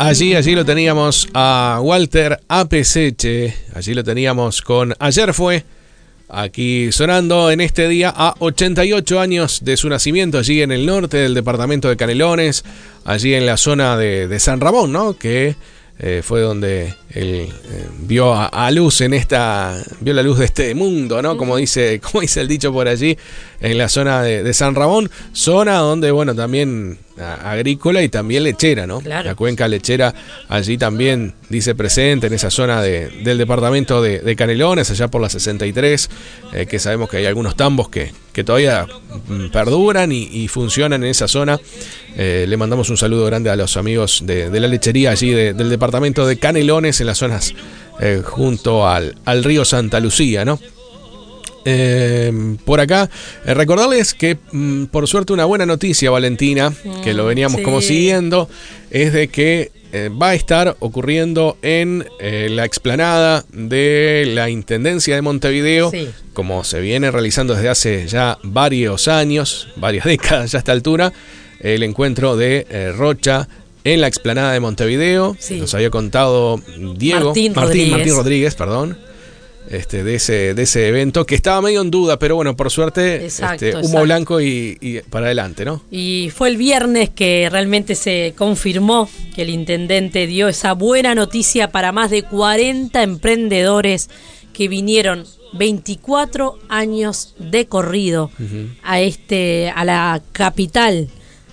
Allí lo teníamos a Walter Apeseche, allí lo teníamos con Ayer Fue, aquí sonando en este día a 88 años de su nacimiento, allí en el norte del departamento de Canelones, allí en la zona de San Ramón, ¿no? Que fue donde él vio a luz vio la luz de este mundo, ¿no? Como dice el dicho por allí, en la zona de San Ramón, zona donde, bueno, también agrícola y también lechera, ¿no? Claro. La cuenca lechera allí también dice presente en esa zona del departamento de Canelones, allá por la 63, que sabemos que hay algunos tambos que todavía perduran y funcionan en esa zona. Le mandamos un saludo grande a los amigos de la lechería allí del departamento de Canelones, en las zonas junto al río Santa Lucía, ¿no? Por acá, recordarles que por suerte una buena noticia, Valentina, que lo veníamos como siguiendo, es de que va a estar ocurriendo en la explanada de la Intendencia de Montevideo, como se viene realizando desde hace ya varios años, varias décadas ya a esta altura, el encuentro de Rocha en la explanada de Montevideo. Nos había contado Martín Rodríguez, perdón. De ese evento, que estaba medio en duda, pero bueno, por suerte, humo blanco y para adelante, ¿no? Y fue el viernes que realmente se confirmó que el intendente dio esa buena noticia para más de 40 emprendedores que vinieron 24 años de corrido a la capital,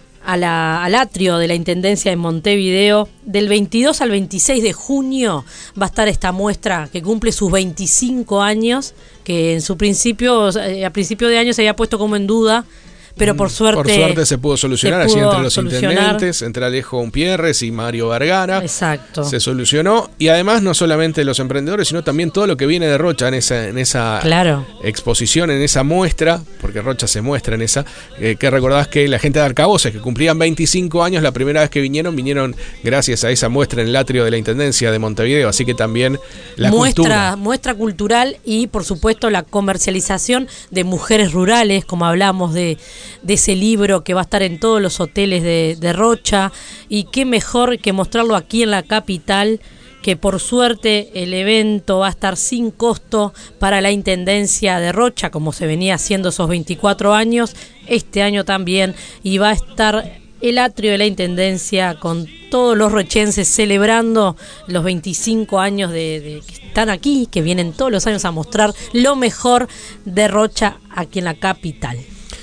al atrio de la Intendencia de Montevideo. Del 22 al 26 de junio va a estar esta muestra que cumple sus 25 años, que en su principio, a principio de año se había puesto como en duda, pero por suerte se pudo solucionar allí entre los intendentes, entre Alejo Umpierres y Mario Vergara. Exacto. Se solucionó, y además no solamente los emprendedores, sino también todo lo que viene de Rocha en esa exposición, en esa muestra, porque Rocha se muestra en esa, que recordás que la gente de Arcaboces, que cumplían 25 años, la primera vez que vinieron gracias a esa muestra en el atrio de la Intendencia de Montevideo, así que también la muestra cultural y por supuesto la comercialización de mujeres rurales, como hablamos de ese libro que va a estar en todos los hoteles de Rocha, y qué mejor que mostrarlo aquí en la capital, que por suerte el evento va a estar sin costo para la Intendencia de Rocha, como se venía haciendo esos 24 años, este año también, y va a estar el atrio de la Intendencia con todos los rochenses celebrando los 25 años de que están aquí, que vienen todos los años a mostrar lo mejor de Rocha aquí en la capital.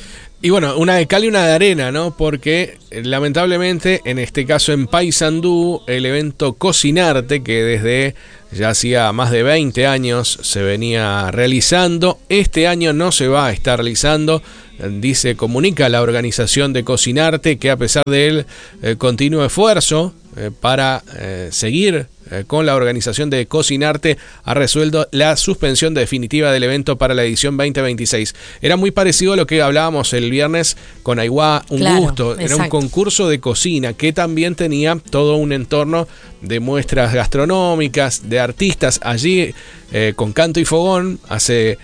Y bueno, una de cal y una de arena, ¿no? Porque lamentablemente, en este caso en Paysandú, el evento Cocinarte, que desde ya hacía más de 20 años se venía realizando, este año no se va a estar realizando. Comunica la organización de Cocinarte que a pesar del continuo esfuerzo para seguir con la organización de Cocinarte, ha resuelto la suspensión definitiva del evento para la edición 2026. Era muy parecido a lo que hablábamos el viernes con Aiguá Un Gusto. Era exacto. Un concurso de cocina que también tenía todo un entorno de muestras gastronómicas, de artistas. Allí, con canto y fogón, hace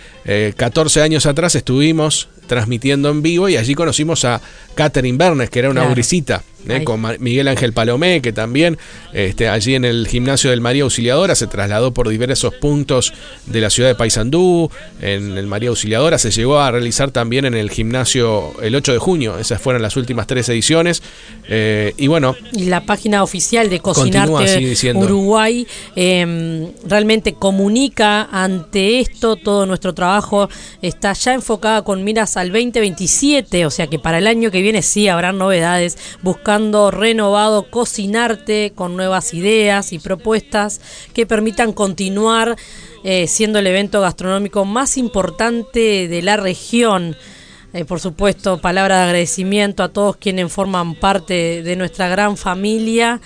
14 años atrás estuvimos transmitiendo en vivo y allí conocimos a Catherine Bernes, que era una gurisita, con Miguel Ángel Palomé, que también allí en el gimnasio del María Auxiliadora se trasladó por diversos puntos de la ciudad de Paysandú. En el María Auxiliadora se llegó a realizar también en el gimnasio el 8 de junio. Esas fueron las últimas 3 ediciones. Y bueno, y la página oficial de Cocinarte Uruguay realmente comunica ante esto. Todo nuestro trabajo está ya enfocado con miras al 2027, o sea que para el año que viene sí habrán novedades, buscando renovado Cocinarte con nuevas ideas y propuestas que permitan continuar siendo el evento gastronómico más importante de la región. Por supuesto, palabra de agradecimiento a todos quienes forman parte de nuestra gran familia,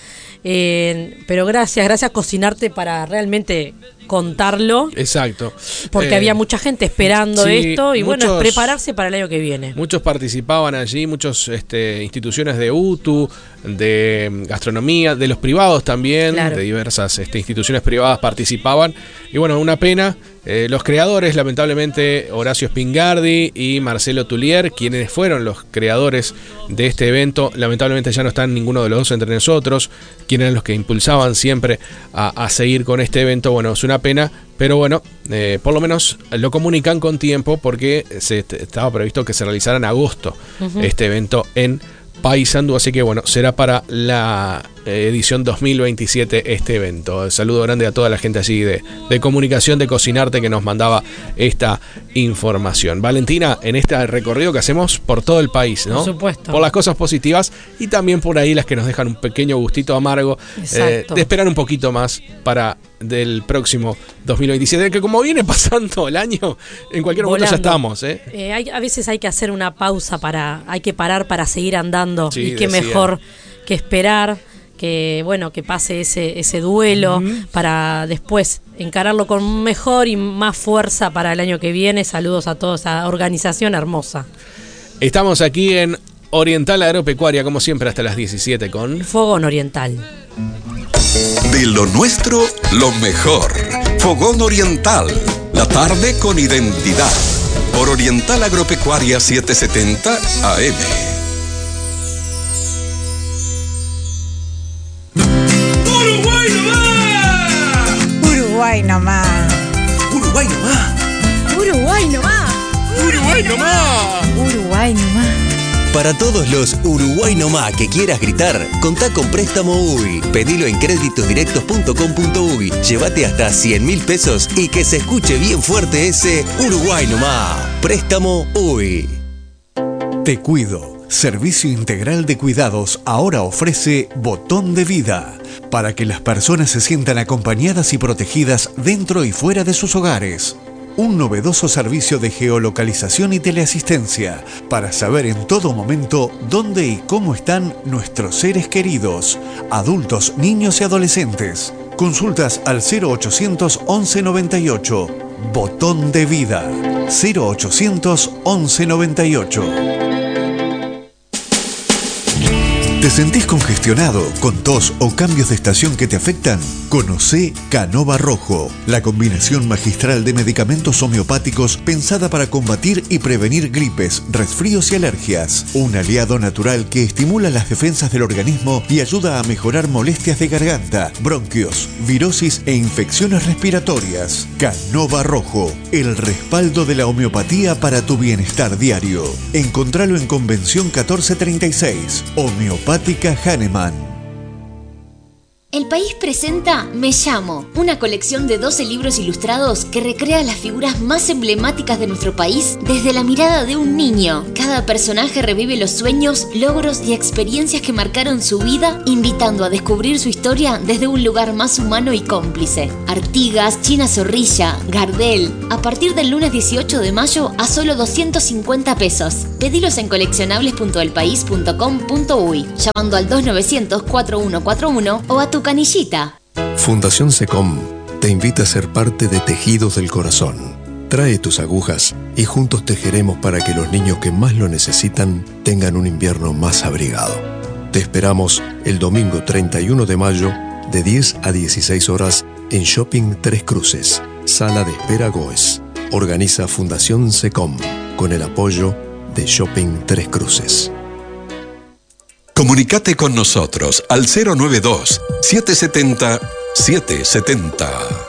pero gracias Cocinarte para realmente contarlo. Exacto. Porque había mucha gente esperando esto y bueno, prepararse para el año que viene. Muchos participaban allí, muchas instituciones de UTU, de gastronomía, de los privados también, de diversas instituciones privadas participaban. Y bueno, una pena Los creadores, lamentablemente, Horacio Spingardi y Marcelo Tullier, quienes fueron los creadores de este evento, lamentablemente ya no están ninguno de los dos entre nosotros, quienes eran los que impulsaban siempre a seguir con este evento. Bueno, es una pena, pero bueno, por lo menos lo comunican con tiempo porque estaba previsto que se realizara en agosto este evento en Paysandú, así que bueno, será para la edición 2027 este evento. Saludo grande a toda la gente allí de comunicación de Cocinarte que nos mandaba esta información. Valentina, en este recorrido que hacemos por todo el país, ¿no? Por supuesto. Por las cosas positivas y también por ahí las que nos dejan un pequeño gustito amargo, de esperar un poquito más para del próximo 2027, que como viene pasando el año, en cualquier momento ya estamos. A veces hay que hacer una pausa, hay que parar para seguir andando, sí, y qué mejor que esperar que pase ese duelo para después encararlo con mejor y más fuerza para el año que viene. Saludos a toda esa organización hermosa. Estamos aquí en Oriental Agropecuaria, como siempre, hasta las 17 con Fogón Oriental. De lo nuestro, lo mejor. Fogón Oriental, la tarde con identidad. Por Oriental Agropecuaria 770 AM. Uruguay nomás. Uruguay nomás. Uruguay nomás. Uruguay nomás. Uruguay nomás. Para todos los Uruguay nomás que quieras gritar, contá con Préstamo UY. Pedilo en créditosdirectos.com.uy. Llévate hasta 100.000 pesos y que se escuche bien fuerte ese Uruguay nomás. Préstamo UY. Te Cuido. Servicio Integral de Cuidados ahora ofrece Botón de Vida, para que las personas se sientan acompañadas y protegidas dentro y fuera de sus hogares. Un novedoso servicio de geolocalización y teleasistencia para saber en todo momento dónde y cómo están nuestros seres queridos, adultos, niños y adolescentes. Consultas al 0800 11 98. Botón de Vida. 0800 11 98. ¿Te sentís congestionado, con tos o cambios de estación que te afectan? Conocé Canova Rojo, la combinación magistral de medicamentos homeopáticos pensada para combatir y prevenir gripes, resfríos y alergias. Un aliado natural que estimula las defensas del organismo y ayuda a mejorar molestias de garganta, bronquios, virosis e infecciones respiratorias. Canova Rojo, el respaldo de la homeopatía para tu bienestar diario. Encontralo en Convención 1436. Homeopática Hahnemann. El País presenta Me Llamo, una colección de 12 libros ilustrados que recrea las figuras más emblemáticas de nuestro país desde la mirada de un niño. Cada personaje revive los sueños, logros y experiencias que marcaron su vida, invitando a descubrir su historia desde un lugar más humano y cómplice. Artigas, China Zorrilla, Gardel, a partir del lunes 18 de mayo a solo 250 pesos. Pedilos en coleccionables.elpaís.com.uy, llamando al 2900-4141 o a tu canillita. Fundación SECOM te invita a ser parte de Tejidos del Corazón. Trae tus agujas y juntos tejeremos para que los niños que más lo necesitan tengan un invierno más abrigado. Te esperamos el domingo 31 de mayo de 10 a 16 horas en Shopping Tres Cruces, Sala de Espera Goes. Organiza Fundación SECOM con el apoyo de Shopping Tres Cruces. Comunicate con nosotros al 092-770-770.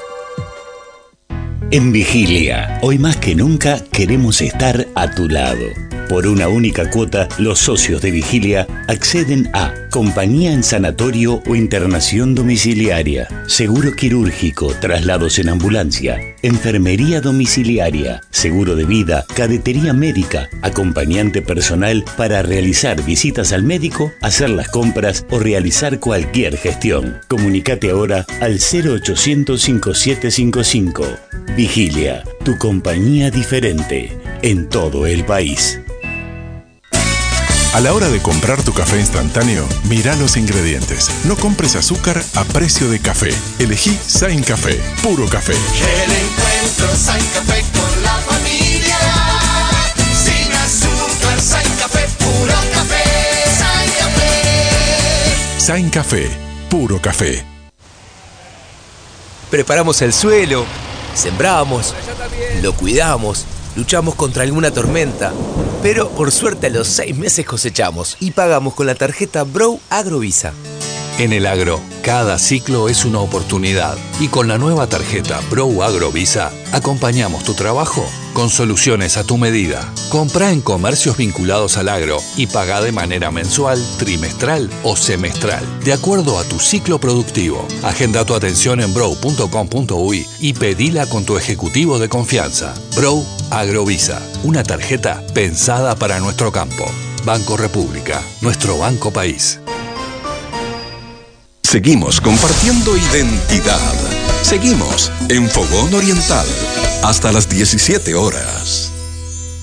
En Vigilia, hoy más que nunca queremos estar a tu lado. Por una única cuota, los socios de Vigilia acceden a compañía en sanatorio o internación domiciliaria, seguro quirúrgico, traslados en ambulancia, enfermería domiciliaria, seguro de vida, cadetería médica, acompañante personal para realizar visitas al médico, hacer las compras o realizar cualquier gestión. Comunicate ahora al 0800 5755. Vigilia, tu compañía diferente en todo el país. A la hora de comprar tu café instantáneo, mira los ingredientes. No compres azúcar a precio de café. Elegí Sain Café, puro café. El encuentro Sain Café con la familia. Sin azúcar, Sain Café, puro café. Sain Café. Sain Café, puro café. Preparamos el suelo, Sembramos, lo cuidamos, luchamos contra alguna tormenta, pero por suerte a los 6 meses cosechamos y pagamos con la tarjeta Bro Agrovisa. En el agro, cada ciclo es una oportunidad y con la nueva tarjeta Bro Agrovisa acompañamos tu trabajo con soluciones a tu medida. Comprá en comercios vinculados al agro y pagá de manera mensual, trimestral o semestral, de acuerdo a tu ciclo productivo. Agenda tu atención en bro.com.uy y pedila con tu ejecutivo de confianza. Bro Agrovisa, una tarjeta pensada para nuestro campo. Banco República, nuestro banco país. Seguimos compartiendo identidad. Seguimos en Fogón Oriental hasta las 17 horas.